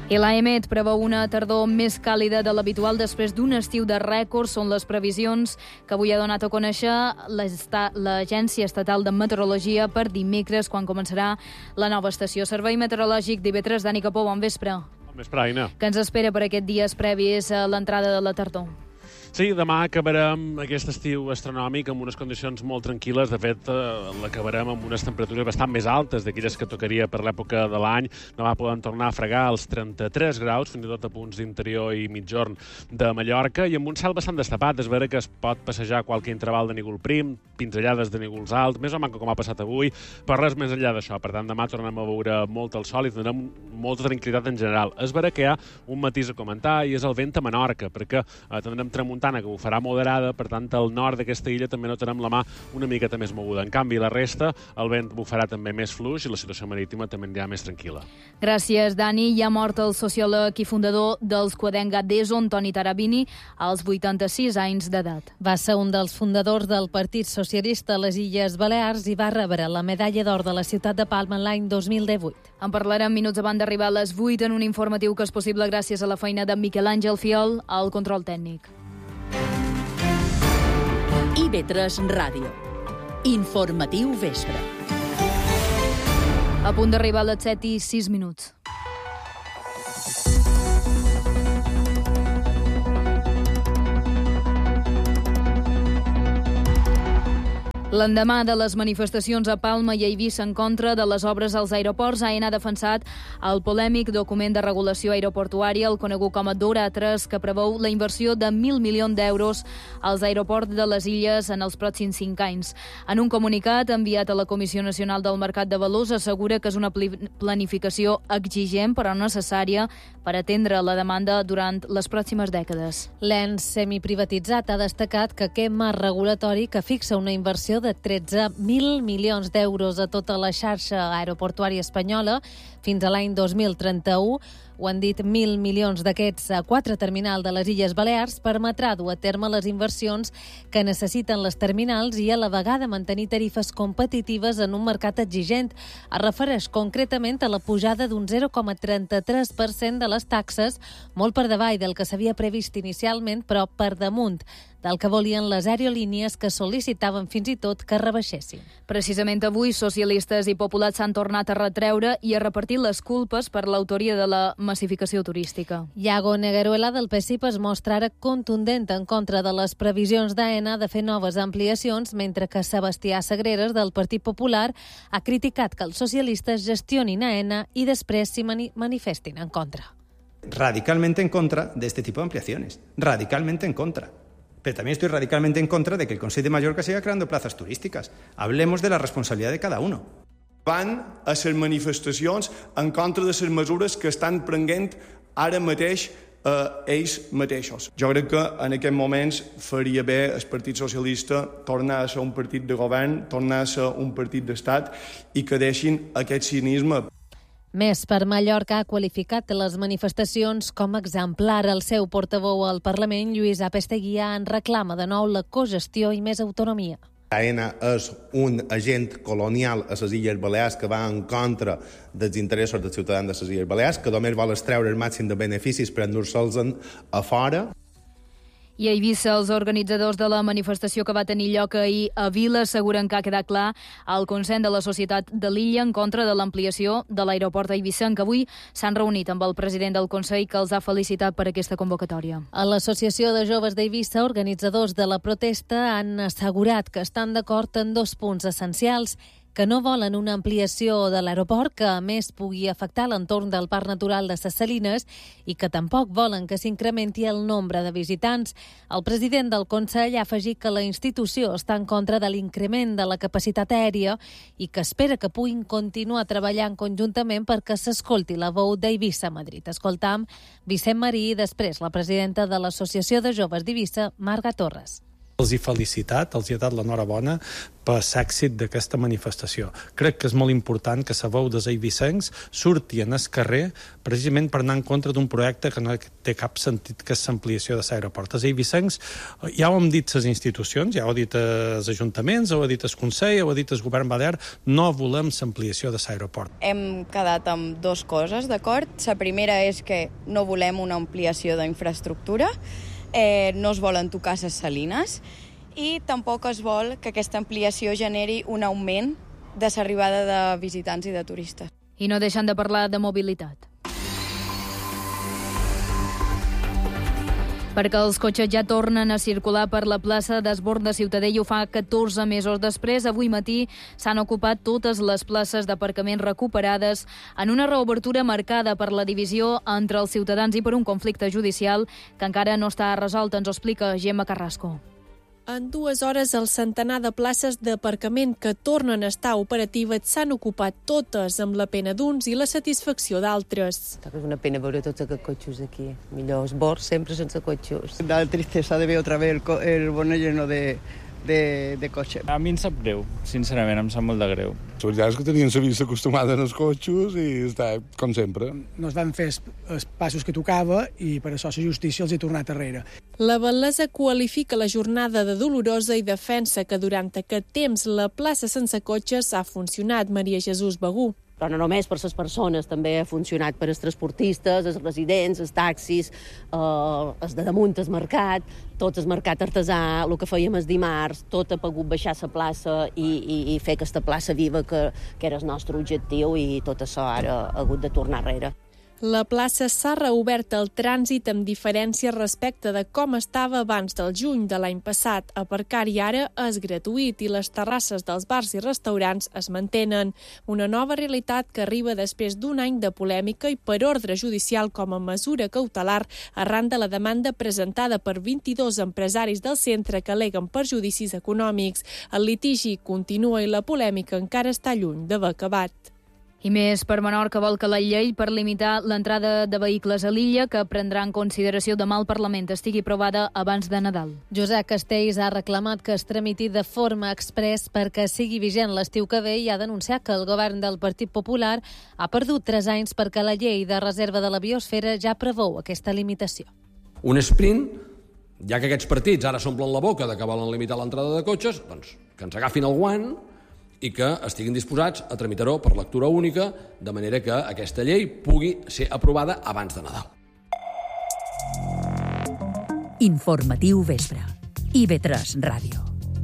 I l'AEMET preveu una tardor més càlida de l'habitual després d'un estiu de rècord. Són les previsions que avui ha donat a conèixer l'Agència Estatal de Meteorologia per dimecres, quan començarà la nova estació. Servei Meteorològic d'IV3, Dani Capó, bon vespre. Bon vespre, Aina. Què ens espera per aquests dies previs a l'entrada de la tardor? Sí, demà acabarem aquest estiu astronòmic amb unes condicions molt tranquil·les. De fet, l'acabarem amb unes temperatures bastant més altes d'aquelles que tocaria per l'època de l'any. Demà poden tornar a fregar els 33 graus, fins i tot a punts d'interior i mitjorn de Mallorca, i amb un cel bastant destapat. És vera que es pot passejar qualque interval de núvol prim, pinzellades de núvols alts, més o menys com ha passat avui, però res més enllà d'això. Per tant, demà tornem a veure molt el sol i tindrem molta tranquil·litat en general. És vera que hi ha un matís a comentar, i és el vent a Menorca, perquè tindrem tramuntana que bufarà moderada, per tant, al nord d'aquesta illa també notarem la mà una miqueta més moguda. En canvi, la resta, el vent bufarà també més fluix i la situació marítima també anirà més tranquil·la. Gràcies, Dani. Ja ha mort el sociòleg i fundador dels Quadenga d'Eso, Antoni Tarabini, als 86 anys d'edat. Va ser un dels fundadors del Partit Socialista a les Illes Balears i va rebre la medalla d'or de la ciutat de Palma l'any 2018. En parlarem minuts abans d'arribar a les 8 en un informatiu que és possible gràcies a la feina de Miquel Àngel Fiol al control tècnic. IV3 Ràdio. Informatiu vespre. A punt d'arribar a les 7:06. L'endemà de les manifestacions a Palma i a Eivissa en contra de les obres als aeroports, AENA ha defensat el polèmic document de regulació aeroportuària, el conegut com a DORA 3, que preveu la inversió de 1.000 milions d'euros als aeroports de les illes en els pròxims 5 anys. En un comunicat enviat a la Comissió Nacional del Mercat de Valors, assegura que és una planificació exigent però necessària per atendre la demanda durant les pròximes dècades. L'ens semiprivatitzat ha destacat que aquest marc regulatori, que fixa una inversió de 13.000 milions d'euros a tota la xarxa aeroportuària espanyola fins a l'any 2031, ho han dit 1.000 milions d'aquests a 4 terminals de les Illes Balears, permetrà dur a terme les inversions que necessiten les terminals i a la vegada mantenir tarifes competitives en un mercat exigent. Es refereix concretament a la pujada d'un 0,33% de les taxes, molt per davall del que s'havia previst inicialment, però per damunt del que volien les aerolínies, que sol·licitaven fins i tot que rebaixessin. Precisament avui, socialistes i populars s'han tornat a retreure i a repartir les culpes per l'autoria de la massificació turística. Iago Negueruela del PSIP es mostra ara contundent en contra de les previsions d'AENA de fer noves ampliacions, mentre que Sebastià Sagreras del Partit Popular ha criticat que els socialistes gestionin AENA i després s'hi manifestin en contra. Radicalmente en contra de este tipo de ampliaciones. Radicalmente en contra. Pero también estoy radicalmente en contra de que el Consell de Mallorca siga creando plazas turísticas. Hablemos de la responsabilidad de cada uno. Van a ser manifestacions en contra de les mesures que estan prenent ara mateix ells mateixos. Jo crec que en aquests moments faria bé el Partit Socialista tornar a ser un partit de govern, tornar a ser un partit d'estat i que deixin aquest cinisme. Més per Mallorca ha qualificat les manifestacions com a exemplar. El seu portaveu al Parlament, Lluís Apesteguía, en reclama de nou la cogestió i més autonomia. AENA és un agent colonial a les Illes Balears que va en contra dels interessos dels ciutadans de les Illes Balears, que només vol extreure el màxim de beneficis per endur-se'ls a fora. I a Eivissa, els organitzadors de la manifestació que va tenir lloc ahir a Vila asseguren que ha quedat clar el consens de la societat de l'illa en contra de l'ampliació de l'aeroport d'Eivissa, en què avui s'han reunit amb el president del Consell, que els ha felicitat per aquesta convocatòria. A l'Associació de Joves d'Eivissa, organitzadors de la protesta han assegurat que estan d'acord en 2 punts essencials: que no volen una ampliació de l'aeroport que, a més, pugui afectar l'entorn del Parc Natural de ses Salines, i que tampoc volen que s'incrementi el nombre de visitants. El president del Consell ha afegit que la institució està en contra de l'increment de la capacitat aèria i que espera que puguin continuar treballant conjuntament perquè s'escolti la veu d'Eivissa a Madrid. Escoltam Vicent Marí i després la presidenta de l'Associació de Joves d'Eivissa, Marga Torres. Els he felicitat, els he dat l'enhorabona per l'èxit d'aquesta manifestació. Crec que és molt important que la veu dels eivissencs surti en el carrer precisament per anar en contra d'un projecte que no té cap sentit, que és l'ampliació de l'aeroport. Els eivissencs, ja ho hem dit les institucions, ja ho ha dit els ajuntaments, ho ha dit el Consell, ho ha dit el govern balear, no volem l'ampliació de l'aeroport. Hem quedat amb dues coses, d'acord? La primera és que no volem una ampliació d'infraestructura, no es volen tocar les salines i tampoc es vol que aquesta ampliació generi un augment de l'arribada de visitants i de turistes. I no deixen de parlar de mobilitat. Perquè els cotxes ja tornen a circular per la plaça d'Esbord de Ciutadella, ho fa 14 mesos després. Avui matí s'han ocupat totes les places d'aparcament recuperades en una reobertura marcada per la divisió entre els ciutadans i per un conflicte judicial que encara no està resolt, ens ho explica Gemma Carrasco. En 2 hores, el centenar de places d'aparcament que tornen a estar operatives s'han ocupat totes, amb la pena d'uns i la satisfacció d'altres. És una pena veure tots aquests cotxos aquí. Millor Esbord sempre sense cotxos. Da tristesa de ver otra vez el Borne lleno de cotxe. A mi em sap greu, sincerament, em sap molt de greu. La veritat és que tenien la vista acostumada als cotxos i està com sempre. No es van fer els passos que tocava i per això la justícia els ha tornat arrere. La Batlesa qualifica la jornada de dolorosa i defensa que durant aquest temps la plaça sense cotxes ha funcionat. Maria Jesús Begú. Però no només per les persones, també ha funcionat per als transportistes, els residents, els taxis, els de damunt, el mercat, tot el mercat artesà, el que fèiem el dimarts, tot ha pogut baixar la plaça i fer aquesta plaça viva que era el nostre objectiu i tot això ara ha hagut de tornar arrere. La plaça s'ha reobert al trànsit amb diferència respecte de com estava abans del juny de l'any passat. Aparcar-hi ara és gratuït i les terrasses dels bars i restaurants es mantenen. Una nova realitat que arriba després d'un any de polèmica i per ordre judicial com a mesura cautelar arran de la demanda presentada per 22 empresaris del centre que al·leguen perjudicis econòmics. El litigi continua i la polèmica encara està lluny d'haver acabat. I més per Menorca vol que la llei per limitar l'entrada de vehicles a l'illa que prendrà en consideració demà al Parlament estigui aprovada abans de Nadal. Josep Castells ha reclamat que es tramiti de forma express perquè sigui vigent l'estiu que ve i ha denunciat que el govern del Partit Popular ha perdut 3 anys perquè la llei de reserva de la biosfera ja preveu aquesta limitació. Un sprint, ja que aquests partits ara s'omplen la boca de que volen limitar l'entrada de cotxes, doncs que ens agafin el guant i que estiguin disposats a tramitar-ho per lectura única, de manera que aquesta llei pugui ser aprovada abans de Nadal. Informatiu vespre. IB3 Ràdio.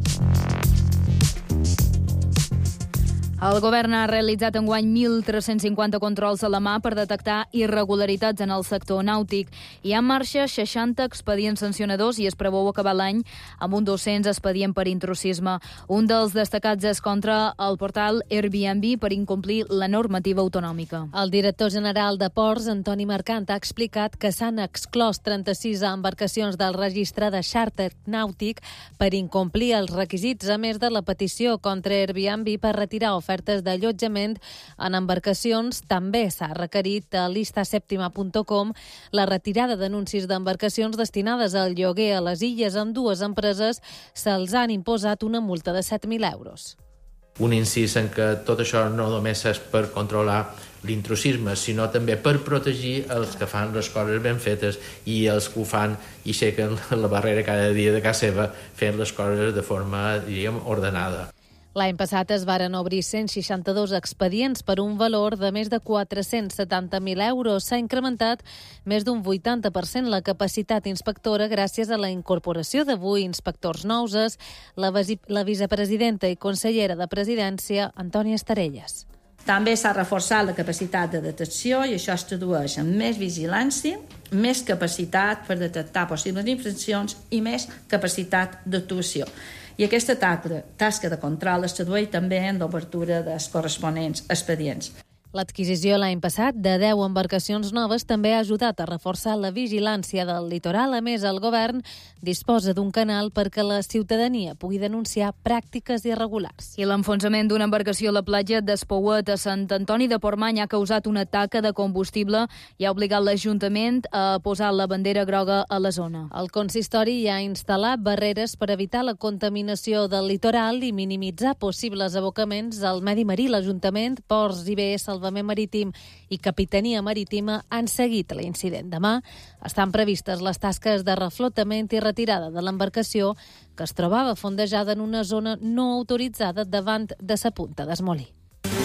El govern ha realitzat enguany 1.350 controls a la mà per detectar irregularitats en el sector nàutic. Hi ha en marxa 60 expedients sancionadors i es preveu acabar l'any amb un 200 expedient per intrusisme. Un dels destacats és contra el portal Airbnb per incomplir la normativa autonòmica. El director general de Ports, Antoni Marcant, ha explicat que s'han exclòs 36 embarcacions del registre de xàrter nàutic per incomplir els requisits, a més de la petició contra Airbnb per retirar ofertes d'allotjament en embarcacions. També s'ha requerit a listasèptima.com la retirada d'anuncis d'embarcacions destinades al lloguer a les illes. En 2 empreses se'ls han imposat una multa de 7.000 euros. Un incís en que tot això no només és per controlar l'intrusisme, sinó també per protegir els que fan les coses ben fetes i els que ho fan i aixequen la barrera cada dia de casa seva fent les coses de forma, diríem, ordenada. L'any passat es varen obrir 162 expedients per un valor de més de 470.000 euros. S'ha incrementat més d'un 80% la capacitat inspectora gràcies a la incorporació de 8 inspectors nous, la vicepresidenta i consellera de Presidència, Antònia Estarelles. També s'ha reforçat la capacitat de detecció i això es tradueix en més vigilància, més capacitat per detectar possibles infraccions i més capacitat d'actuació. I aquesta tasca de control es tradueix també en l'obertura dels corresponents expedients. L'adquisició l'any passat de 10 embarcacions noves també ha ajudat a reforçar la vigilància del litoral. A més, el govern disposa d'un canal perquè la ciutadania pugui denunciar pràctiques irregulars. I l'enfonsament d'una embarcació a la platja d'Espouet a Sant Antoni de Portmany ha causat una taca de combustible i ha obligat l'Ajuntament a posar la bandera groga a la zona. El consistori ja ha instal·lat barreres per evitar la contaminació del litoral i minimitzar possibles abocaments al medi marí. L'Ajuntament, Ports i Bé, Salvament Marítim i Capitania Marítima han seguit l'incident. Demà estan previstes les tasques de reflotament i retirada de l'embarcació que es trobava fondejada en una zona no autoritzada davant de sa Punta d'Esmolí.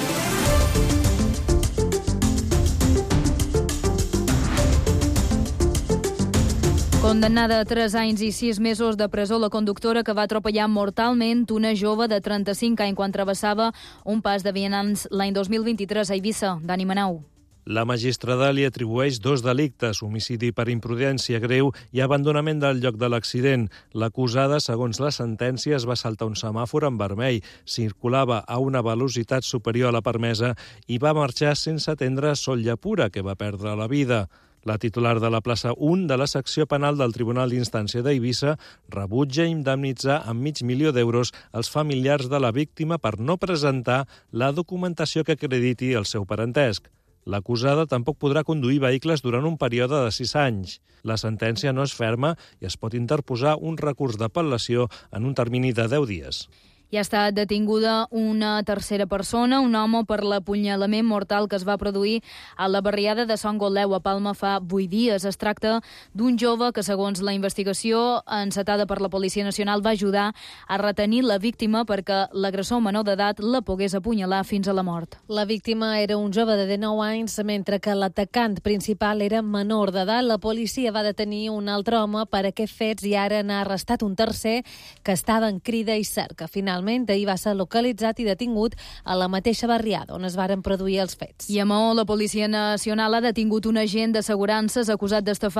Condemnada a 3 anys i 6 mesos de presó la conductora que va atropellar mortalment una jove de 35 anys quan travessava un pas de vianants l'any 2023 a Eivissa. Dani Manau. La magistrada li atribueix 2 delictes, homicidi per imprudència greu i abandonament del lloc de l'accident. L'acusada, segons la sentència, es va saltar un semàfor en vermell, circulava a una velocitat superior a la permesa i va marxar sense atendre Sol Llapura, que va perdre la vida. La titular de la plaça 1 de la secció penal del Tribunal d'Instància d'Eivissa rebutja indemnitzar amb $500.000 els familiars de la víctima per no presentar la documentació que acrediti el seu parentesc. L'acusada tampoc podrà conduir vehicles durant un període de 6 anys. La sentència no és ferma i es pot interposar un recurs d'apel·lació en un termini de 10 dies. I ha estat detinguda una tercera persona, un home, per l'apunyalament mortal que es va produir a la barriada de Sant Goleu a Palma fa 8 dies. Es tracta d'un jove que, segons la investigació encetada per la Policia Nacional, va ajudar a retenir la víctima perquè l'agressor menor d'edat la pogués apunyalar fins a la mort. La víctima era un jove de 19 anys, mentre que l'atacant principal era menor d'edat. La policia va detenir un altre home per aquests fets i ara n'ha arrestat un tercer que estava en crida i cerca. Finalment, ahir va ser localitzat i detingut a la mateixa barriada on es varen produir els fets. I a Maó, la Policia Nacional ha detingut un agent d'assegurances acusat d'estafa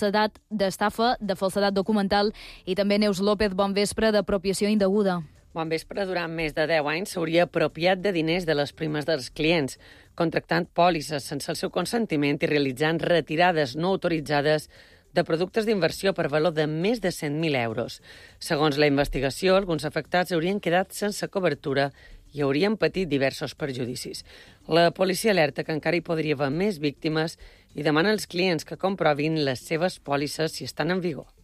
de falsedat documental i també Neus López, bon vespre, d'apropiació indeguda. Bon vespre. Durant més de 10 anys s'hauria apropiat de diners de les primes dels clients, contractant pòlisses sense el seu consentiment i realitzant retirades no autoritzades de productes d'inversió per valor de més de 100.000 euros. Segons la investigació, alguns afectats haurien quedat sense cobertura i haurien patit diversos perjudicis. La policia alerta que encara hi podria haver més víctimes i demana als clients que comprovin les seves pòlisses si estan en vigor.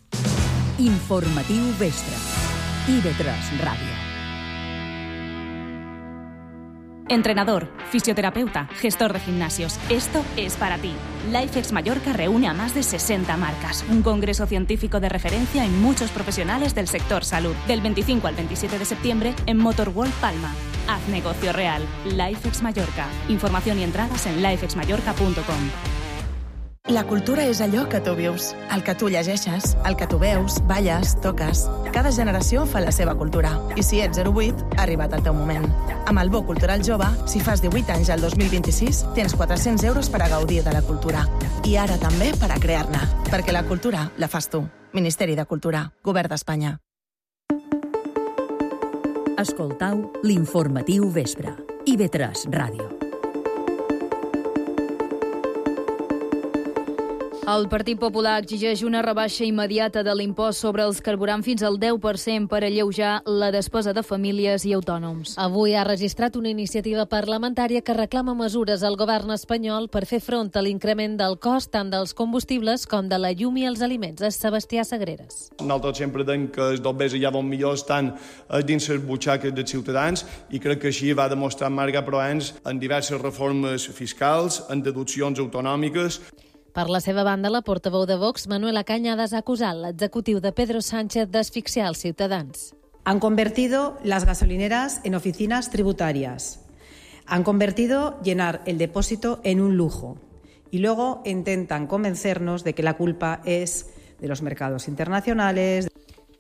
Informatiu Vespre. IB3 Ràdio. Entrenador, fisioterapeuta, gestor de gimnasios. Esto es para ti. LifeX Mallorca reúne a más de 60 marcas. Un congreso científico de referencia en muchos profesionales del sector salud. Del 25 al 27 de septiembre en Motorworld Palma. Haz negocio real. LifeX Mallorca. Información y entradas en lifexmallorca.com. La cultura és allò que tu vius, el que tu llegeixes, el que tu veus, balles, toques. Cada generació fa la seva cultura. I si ets 08, ha arribat el teu moment. Amb el Bo Cultural Jove, si fas 18 anys al 2026, tens 400 euros per a gaudir de la cultura. I ara també per a crear-ne. Perquè la cultura la fas tu. Ministeri de Cultura, Govern d'Espanya. Escoltau l'informatiu Vespre. IB3 Ràdio. El Partit Popular exigeix una rebaixa immediata de l'impost sobre els carburants fins al 10% per alleujar la despesa de famílies i autònoms. Avui ha registrat una iniciativa parlamentària que reclama mesures al govern espanyol per fer front a l'increment del cost tant dels combustibles com de la llum i els aliments. És Sebastià Sagreres. Nosaltres sempre diem que els dobbers allà on millor estan dins les butxaques dels ciutadans i crec que així va demostrar Marga Proens en diverses reformes fiscals, en deduccions autonòmiques. Per la seva banda, la portaveu de Vox, Manuela Cañadas, ha acusat l'executiu de Pedro Sánchez d'asfixiar els ciutadans. Han convertido las gasolineras en oficinas tributarias. Han convertido llenar el depósito en un lujo. Y luego intentan convencernos de que la culpa es de los mercados internacionales.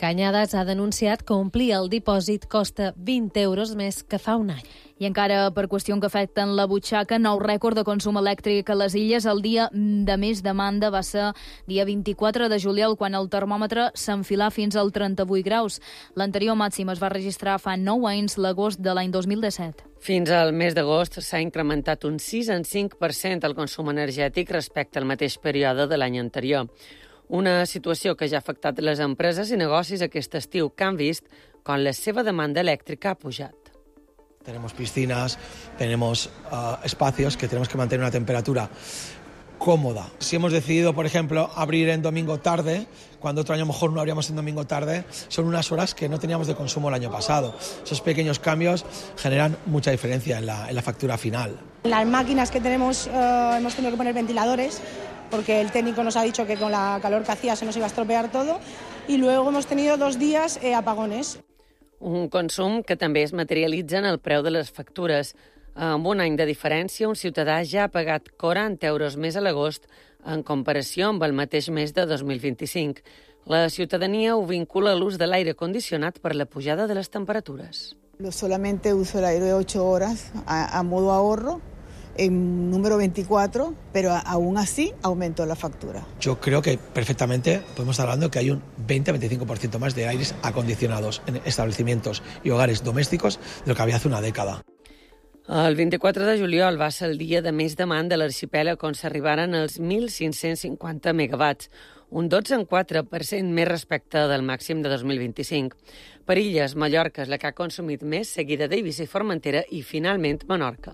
Cañadas ha denunciat que omplir el dipòsit costa 20 euros més que fa un any. I encara per qüestions que afecten la butxaca, nou rècord de consum elèctric a les Illes. El dia de més demanda va ser dia 24 de juliol, quan el termòmetre s'enfilà fins als 38 graus. L'anterior màxim es va registrar fa 9 anys, l'agost de l'any 2017. Fins al mes d'agost s'ha incrementat un 6,5% el consum energètic respecte al mateix període de l'any anterior. Una situació que ja ha afectat les empreses i negocis aquest estiu, que han vist com la seva demanda elèctrica ha pujat. Tenemos piscinas, tenemos espacios que tenemos que mantener una temperatura cómoda. Si hemos decidido, por ejemplo, abrir en domingo tarde, cuando otro año mejor no abríamos en domingo tarde, son unas horas que no teníamos de consumo el año pasado. Esos pequeños cambios generan mucha diferencia en la factura final. En las máquinas que tenemos hemos tenido que poner ventiladores, porque el técnico nos ha dicho que con la calor que hacía se nos iba a estropear todo, y luego hemos tenido 2 días apagones. Un consum que també es materialitza en el preu de les factures. Amb un any de diferència, un ciutadà ja ha pagat 40 euros més a l'agost en comparació amb el mateix mes de 2025. La ciutadania ho vincula a l'ús de l'aire condicionat per la pujada de les temperatures. Solamente uso el aire de 8 horas a modo ahorro, en número 24, pero aún así aumentó la factura. Yo creo que perfectamente podemos estar hablando que hay un 20-25% más de aires acondicionados en establecimientos y hogares domésticos de lo que había hace una década. El 24 de juliol va ser el dia de més demanda a l'arxipèlag, on s'arribaren els 1.550 megawatts, un 12,4% més respecte del màxim de 2025. Per Illes, Mallorca és la que ha consumit més, seguida d'Eivissa i Formentera i, finalment, Menorca.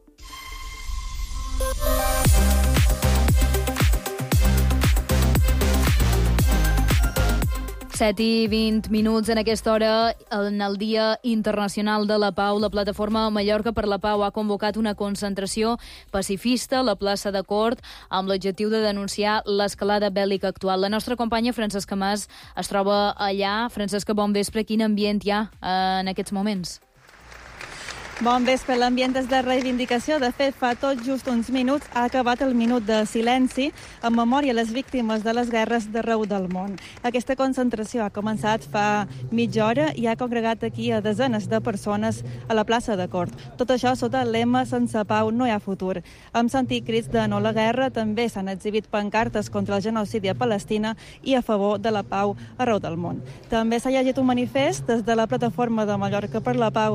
7:20 en aquesta hora. En el Dia Internacional de la Pau, la plataforma Mallorca per la Pau ha convocat una concentració pacifista a la plaça de Cort amb l'objectiu de denunciar l'escalada bèl·lica actual. La nostra companya Francesca Mas es troba allà. Francesca, bon vespre. Quin ambient hi ha en aquests moments? Bon vespre. L'ambient és de reivindicació. De fet, fa tot just uns minuts ha acabat el minut de silenci en memòria a les víctimes de les guerres d'arreu del món. Aquesta concentració ha començat fa mitja hora i ha congregat aquí a desenes de persones a la plaça de Cort. Tot això sota el lema "Sense pau no hi ha futur". Hem sentit crits de no a la guerra, també s'han exhibit pancartes contra el genocidi a Palestina i a favor de la pau arreu del món. També s'ha llegit un manifest des de la plataforma de Mallorca per la Pau